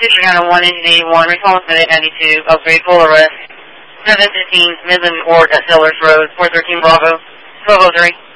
Chicago 1 Engine 81, response minute 92, upgrade full arrest, 715 Midland Ward at Sellers Road, 413 Bravo, 1203.